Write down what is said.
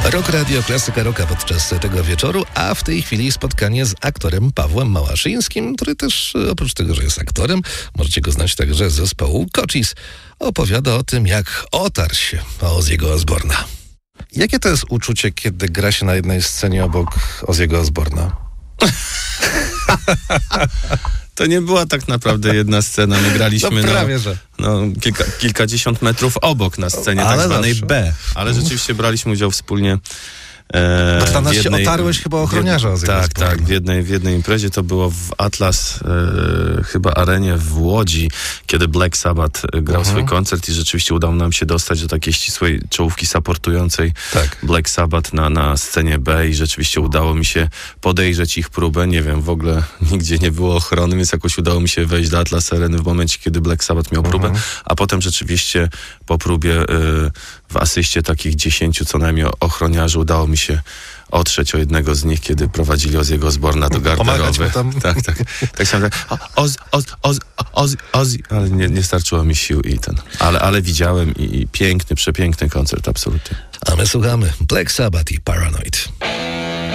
Rock Radio, klasyka rocka podczas tego wieczoru, a w tej chwili spotkanie z aktorem Pawłem Małaszyńskim, który też oprócz tego, że jest aktorem, możecie go znać także z zespołu Kocis, opowiada o tym, jak otarł się o Ozzy'ego Osbourne'a. Jakie to jest uczucie, kiedy gra się na jednej scenie obok Ozzy'ego Osbourne'a? To nie była tak naprawdę jedna scena. My graliśmy że. Kilkadziesiąt metrów obok na scenie Ale tak zwanej zawsze. B. Ale rzeczywiście braliśmy udział wspólnie Bo tam się otarłeś chyba o ochroniarza Ozzy'ego Osbourne'a. Tak, w jednej imprezie. To było w Atlas chyba arenie w Łodzi, kiedy Black Sabbath grał swój koncert i rzeczywiście udało nam się dostać do takiej ścisłej czołówki supportującej Black Sabbath na scenie B i rzeczywiście udało mi się podejrzeć ich próbę. Nie wiem, w ogóle nigdzie nie było ochrony, więc jakoś udało mi się wejść do Atlas areny w momencie, kiedy Black Sabbath miał próbę, a potem rzeczywiście po próbie w asyście takich 10 co najmniej ochroniarzy udało mi się otrzeć o jednego z nich, kiedy prowadzili Ozzy'ego Osbourne'a do garderoby. Tak samo Ozzy, ale nie starczyło mi sił i ale widziałem i piękny, przepiękny koncert, absolutnie. A my słuchamy Black Sabbath i Paranoid.